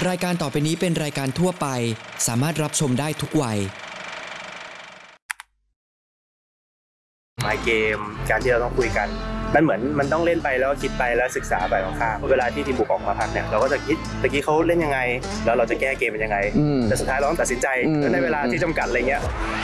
รายการต่อไปนี้เป็นรายการทั่วไปสามารถรับชมได้ทุกวัยหมายเกมการที่เราต้องคุยกันมันเหมือนมันต้องเล่นไปแล้วคิดไปแล้วศึกษาไปข้างเวลาที่ทีมบุกออกมาพักเนี่ยเราก็จะคิดตะกี้เขาเล่นยังไงแล้วเราจะแก้เกมเป็นยังไงแต่สุดท้ายเราต้องตัดสินใจในเวลาที่จำกัดอะไรเงี้ย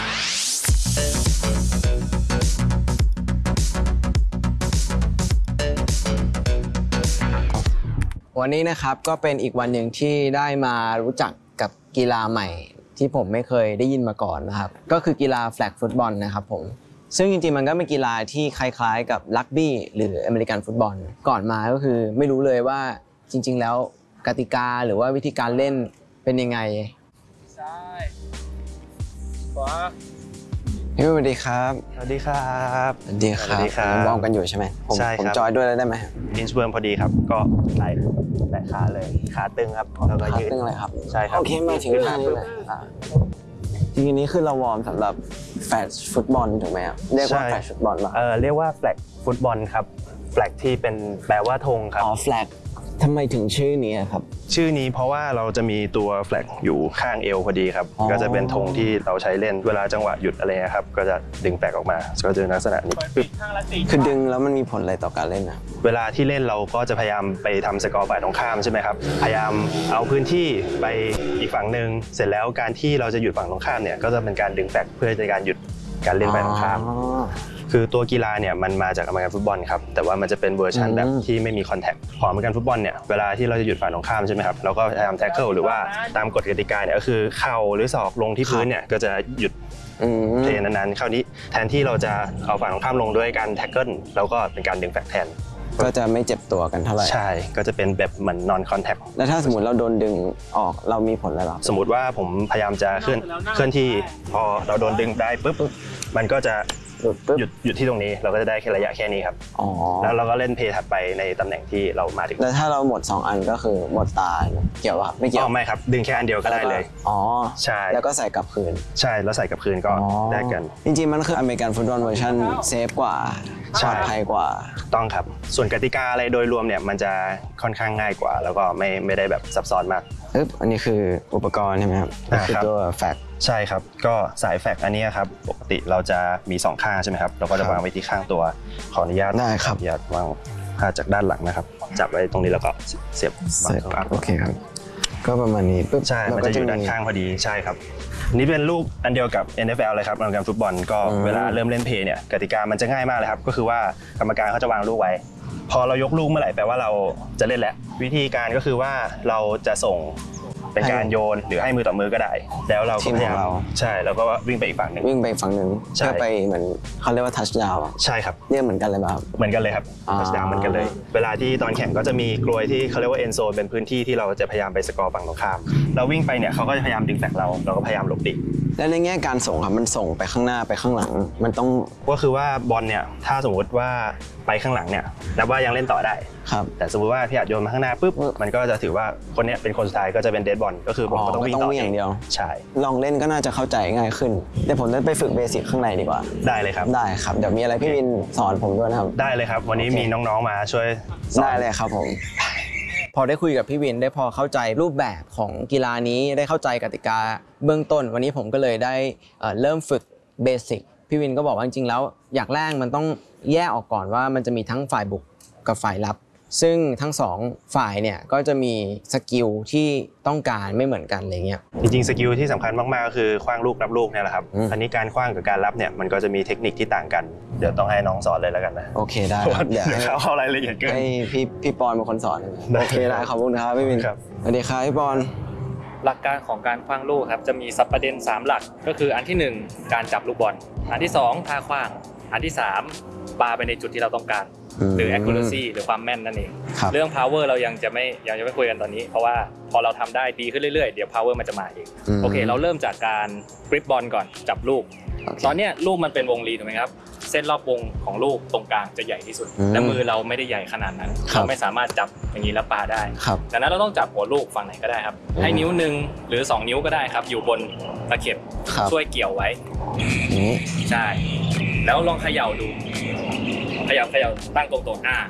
วันนี้นะครับก็เป็นอีกวันหนึ่งที่ได้มารู้จักกับกีฬาใหม่ที่ผมไม่เคยได้ยินมาก่อนนะครับก็คือกีฬาแฟลกฟุตบอลนะครับผมซึ่งจริงๆมันก็เป็นกีฬาที่คล้ายๆกับรักบี้หรืออเมริกันฟุตบอลก่อนมาก็คือไม่รู้เลยว่าจริงๆแล้วกติกาหรือว่าวิธีการเล่นเป็นยังไงซ้ายขวาพี่สวัสดีครับสวัสดีครับสวัสดีครับมองกันอยู่ใช่ไหมผมจอยด้วยได้ไหมอินสเวิร์มพอดีครับก็ไหล่ขาเลยขาตึงครับแล้วก็ยืดขาตึงเลยครับใช่ครับโอเคมาถึงท่านี้เลยทีนี้คือเราวอร์มสำหรับแฟลกฟุตบอลถูกไหมครับเรียกว่าแฟลกฟุตบอลป่ะเรียกว่าแฟลกฟุตบอลครับแฟลกที่เป็นแปลว่าธงครับแฟลกทำไมถึงชื่อนี้ครับชื่อนี้เพราะว่าเราจะมีตัวแฟลกอยู่ข้างเอวพอดีครับก็จะเป็นธงที่เราใช้เล่นเวลาจังหวะหยุดอะไรครับก็จะดึงแฟลกออกมาก็จะลักษณะนี้คือดึงแล้วมันมีผลอะไรต่อการเล่นนะเวลาที่เล่นเราก็จะพยายามไปทำสกอร์ฝ่ายตรงข้ามใช่ไหมครับพยายามเอาพื้นที่ไปอีกฝั่งนึงเสร็จแล้วการที่เราจะหยุดฝั่งตรงข้ามเนี่ยก็จะเป็นการดึงแฟลกเพื่อในการหยุดการเล่นฝ่ายตรงข้ามคือตัวกีฬาเนี่ยมันมาจากอเมริกันฟุตบอลครับแต่ว่ามันจะเป็นเวอร์ชันแบบที่ไม่มีคอนแทคของอเมริกันฟุตบอลเนี่ยเวลาที่เราจะหยุดฝ่ายตรงข้ามใช่ไหมครับเราก็พยายามแท็กเกิลหรือว่าตามกฎกติกาเนี่ยก็คือเข่าหรือศอกลงที่พื้นเนี่ยก็จะหยุดเพลย์นั้นๆคราวนี้แทนที่เราจะเอาฝ่ายตรงข้ามลงด้วยการแท็กเกิลแล้วก็เป็นการดึงแฟลกแทนก็จะไม่เจ็บตัวกันเท่าไหร่ใช่ก็จะเป็นแบบเหมือน non contact แล้วถ้าสมมติเราโดนดึงออกเรามีผลอะไรบ้างสมมติว่าผมพยายามจะเคลื่อนที่พอเราโดนดึงได้ปุ๊บมันก็จะหยุดที่ตรงนี้เราก็จะได้แค่ระยะแค่นี้ครับแล้วเราก็เล่นเพย์ถัดไปในตำแหน่งที่เรามาถึงแล้วถ้าเราหมด2อันก็คือหมดตาเกี่ยวป่ะไม่เกี่ยวไม่ครับดึงแค่อันเดียวก็ได้เลยใช่แล้วก็ใส่กลับคืนใช่แล้วใส่กลับคืนก็ได้กันจริงๆมันคืออเมริกันฟุตบอลเวอร์ชันเซฟกว่าปลอดภัยกว่าต้องครับส่วนกติกาอะไรโดยรวมเนี่ยมันจะค่อนข้างง่ายกว่าแล้วก็ไม่ได้แบบซับซ้อนมากอันนี้คืออุปกรณ์ใช่ไหมครับคือตัวแฟลกใช่ครับก็สายแฟลกอันนี้ครับปกติเราจะมี2ข้างใช่ไหมครับเราก็จะวางไว้ที่ข้างตัวขออนุญาตได้ครับอย่าวางผ้าจากด้านหลังนะครับจับไว้ตรงนี้แล้วก็เสียบโอเคครับก็ประมาณนี้ปุ๊บใช่มันจะอยู่ด้านข้างพอดีใช่ครับนี่เป็นลูกอันเดียวกับ NFL เลยครับอเมริกันฟุตบอลก็เวลาเริ่มเล่นเพย์เนี่ยกติกามันจะง่ายมากเลยครับก็คือว่ากรรมการเขาจะวางลูกไว้พอเรายกลูกเมื่อไหร่แปลว่าเราจะเล่นแล้ววิธีการก็คือว่าเราจะส่งเป็นการโยนหรือให้มือต่อมือก็ได้แล้วเราก็พยายามใช่แล้วก็วิ่งไปอีกฝั่งนึงเพื่อไปเหมือนเขาเรียกว่าทัชดาวน์ใช่ครับเรียกเหมือนกันเลยครับเหมือนกันเลยครับทัชดาวน์เหมือนกันเลยเวลาที่ตอนแข่งก็จะมีกลวยที่เขาเรียกว่าเอ็นโซนเป็นพื้นที่ที่เราจะพยายามไปสกอร์ฝั่งตรงข้ามเราวิ่งไปเนี่ยเขาก็จะพยายามดึงแฟลกเราก็พยายามหลบดิแล้วในแง่การส่งครับมันส่งไปข้างหน้าไปข้างหลังมันต้องก็คือว่าบอลเนี่ยถ้าสมมติว่าไปข้างหลังเนี่ยนับว่ายังเล่นต่อได้ครับแต่สมมติว่าพี่อาจโยนมาข้างหน้าปุ๊บมันก็จะถือว่าคนนี้เป็นคนสุดท้ายก็จะเป็นเดดบอลก็คือผมก็ต้องวิ่งต่ออย่างเดียวใช่ลองเล่นก็น่าจะเข้าใจง่ายขึ้นเดี๋ยวผมจะไปฝึกเบสิกข้างในดีกว่าได้เลยครับได้ครับเดี๋ยวมีอะไรพี่วินสอนผมด้วยนะครับได้เลยครับวันนี้มีน้องๆมาช่วยสอนได้เลยครับผมพอได้คุยกับพี่วินได้พอเข้าใจรูปแบบของกีฬานี้ได้เข้าใจกติกาเบื้องต้นวันนี้ผมก็เลยได้เริ่มฝึกเบสิกพี่วินก็บอกว่าจริงๆแล้วอย่างแรกมันต้องแยกออกก่อนว่ามันจะมีทั้งฝ่ายบุกกับฝ่ายรับซึ่งทั้ง2ฝ่ายเนี่ยก็จะมีสกิลที่ต้องการไม่เหมือนกันอะไรเงี้ยจริงๆสกิลที่สำคัญมากๆก็คือขว้างลูกรับลูกเนี่ยแหละครับอันนี้การขว้างกับการรับเนี่ยมันก็จะมีเทคนิคที่ต่างกันเดี๋ยวต้องให้น้องสอนเลยแล้วกันนะโอเคได้ครับเดี๋ยวเข้ารายละเอียดเกินให้พี่ปอนเป็นคนสอนโอเคได้ขอบคุณครับพี่วินครับสวัสดีครับพี่ปอนหลักการของการขว้างลูกครับจะมีสับประเด็น3หลักก็คืออันที่1การจับลูกบอลอันที่2ท่าขว้างอันที่3ปาไปในจุดที่เราต้องการหรือ accuracy หรือความแม่นนั่นเองเรื่อง power เรายังจะไม่คุยกันตอนนี้เพราะว่าพอเราทำได้ดีขึ้นเรื่อยๆเดี๋ยว power มันจะมาเองโอเคเราเริ่มจากการกริปบอลก่อนจับลูกตอนนี้ลูกมันเป็นวงรีถูกไหมครับเส้นรอบวงของลูกตรงกลางจะใหญ่ที่สุดและมือเราไม่ได้ใหญ่ขนาดนั้นเราไม่สามารถจับอย่างนี้แล้วปาได้ดังนั้นเราต้องจับหัวลูกฝั่งไหนก็ได้ครับให้นิ้ว1หรือ2นิ้วก็ได้ครับอยู่บนตะเข็บช่วยเกี่ยวไว้ใช่แล้วลองเขย่าดูเขย่าตั้งตรงๆ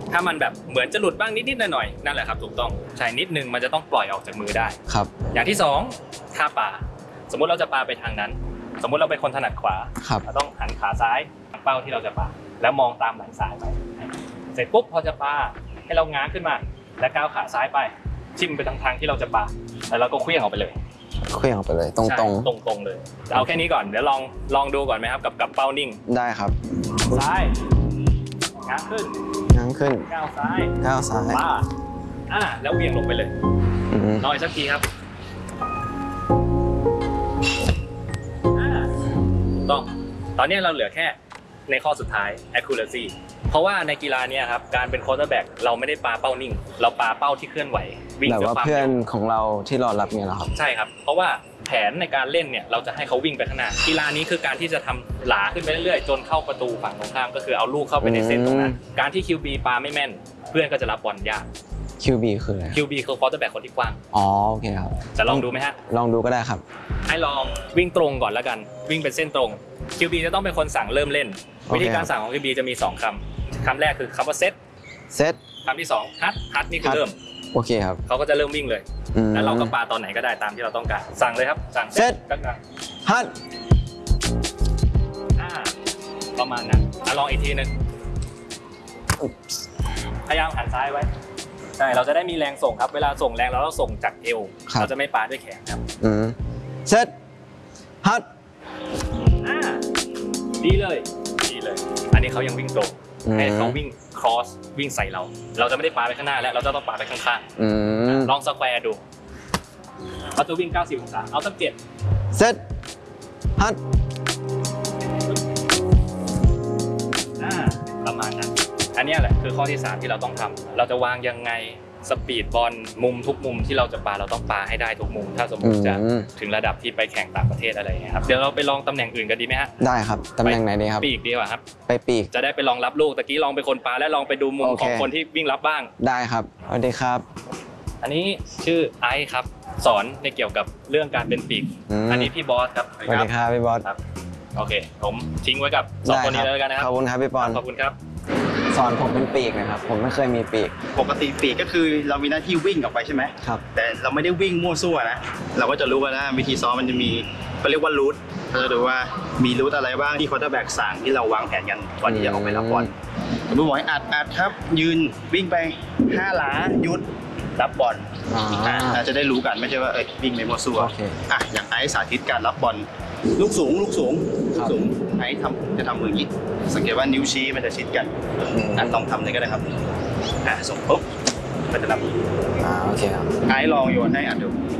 ถ้ามันแบบเหมือนจะหลุดบ้างนิดๆหน่อยๆนั่นแหละครับถูกต้องใช่นิดนึงมันจะต้องปล่อยออกจากมือได้ครับอย่างที่2ท่าปาสมมุติเราจะปาไปทางนั้น สมมุติเราเป็นคนถนัดขวาครับเราต้องหันขาซ้ายเป้าที่เราจะปาแล้วมองตามไหล่ซ้ายไปเสร็จปุ๊บพอจะปาให้เราง้างขึ้นมาแล้วก้าวขาซ้ายไปชิมไปทางที่เราจะปาแล้วเราก็เคลื่อนออกไปเลยเคลื่อนออกไปเลยตรงใช่ตรงๆเลยเอาแค่นี้ก่อนเดี๋ยวลองดูก่อนไหมครับกับเป้านิ่งๆได้ครับซ้ายง้างขึ้นง้างขึ้นก้าวซ้ายก้าวซ้ายปาแล้วเหวี่ยงลงไปเลยอืมลองอีกสักทีครับถูกต้องตอนนี้เราเหลือแค่ในข้อสุดท้าย accuracy เพราะว่าในกีฬาเนี่ยครับการเป็น quarterback เราไม่ได้ปาเป้านิ่งเราปาเป้าที่เคลื่อนไหววิ่งแบบด้วยว่าความเพื่อนเร็วของเราที่รอรับเนี่ยเหรอครับใช่ครับเพราะว่าแผนในการเล่นเนี่ยเราจะให้เขาวิ่งไปข้างหน้ากีฬานี้คือการที่จะทำหลาขึ้นไปเรื่อยๆจนเข้าประตูฝั่งตรงข้ามก็คือเอาลูกเข้าไปในเซตตรงนั้นการที่ QB ปาไม่แม่นเพื่อนก็จะรับบอลยาก QB คืออะไร QB คือ quarterback คนที่กว้างอ๋อโอเคครับจะลองดูไหมฮะลองดูก็ได้ครับให้ลองวิ่งตรงก่อนแล้วกันวิ่งเป็นเส้นตรง QB จะต้องเป็นคนสั่งเริ่มเล่นโอเควิธีการสั่งของ QB จะมี2คำคำแรกคือคำว่าเซตเซตคำที่2ฮัทนี่คือเริ่มโอเคครับเขาก็จะเริ่มวิ่งเลยอืมแล้วเราก็ปาตอนไหนก็ได้ตามที่เราต้องการสั่งเลยครับสั่งเซตกลางฮัทๆประมาณนั้นลองอีกทีนึงพยายามหันซ้ายไว้ใช่เราจะได้มีแรงส่งครับเวลาส่งแรงเราต้องส่งจากเอวเราจะไม่ปาด้วยแขนครับอืมเซตฮัทดีเลยอันนี้เขายังวิ่งตรงให้เขาวิ่ง cross วิ่งใส่เราจะไม่ได้ปาไปข้างหน้าแล้วเราจะต้องปาไปข้างอืมๆลองสแควร์ดูเขาจะวิ่ง90องศาเอาสัก7 เซตฮัทประมาณนั้นอันนี้แหละคือข้อที่3ที่เราต้องทำเราจะวางยังไงสปีดบอลมุมทุกมุมที่เราจะปาเราต้องปาให้ได้ทุกมุมถ้าสมมติจะถึงระดับที่ไปแข่งต่างประเทศอะไรอย่างเงี้ยครับเดี๋ยวเราไปลองตำแหน่งอื่นกันดีไหมฮะได้ครับตำแหน่งไหนดีครับปีกดีกว่าครับไปปีกจะได้ไปลองรับลูกตะกี้ลองไปคนปาและลองไปดูมุมโอเคของคนที่วิ่งรับบ้างได้ครับสวัสดีครับอันนี้ชื่อไอซ์ครับสอนในเกี่ยวกับเรื่องการเป็นปีก อันนี้พี่บอสครับสวัสดีครับพี่บอสครับโอเคผมทิ้งไว้กับ2คนนี้เลยแล้วกันนะคขรัอบบคุณครับพี่ปอนขอบคุณครับสอนผมเป็นปีกนะครับผมไม่เคยมีปีกปกติปีกก็คือเรามีหน้าที่วิ่งออกไปใช่ไหมครับแต่เราไม่ได้วิ่งมั่วซั่วนะ เราก็จะรู้ว่านะวิธีซ้อมมันจะมีเขาเรียกว่ารูทเราจะดูว่ามีรูทอะไรบ้างที่ควอเตอร์แบ็กสั่งที่เราวางแผนกันก่อนที่จะออกไปรับบอลสมมติบอกให้อัดครับยืนวิ่งไป5 หลาหยุดรับบอล เราจะได้รู้กันไม่ใช่ว่าวิ่งไปมั่วซั่วโอเคอย่างไอซ์สาธิตการรับบอลลูกสูงไอซ์จะทำมืออย่างนี้สังเกตว่านิ้วชี้มันจะชิดกันลองทำเลยก็ได้ครับส่งปุ๊บมันจะทำอย่างนี้โอเคครับไอซ์ลองโยนให้อัดดู